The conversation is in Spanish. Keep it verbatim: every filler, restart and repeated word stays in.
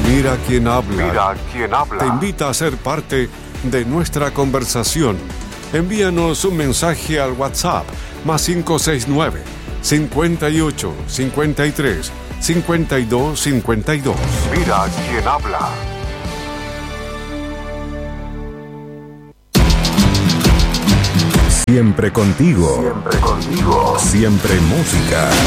Mira quién habla. Mira quién habla. Te invita a ser parte de nuestra conversación. Envíanos un mensaje al WhatsApp más cinco seis nueve, cincuenta y ocho, cincuenta y tres, cincuenta y dos, cincuenta y dos. Mira quién habla. Siempre contigo. Siempre contigo. Siempre música.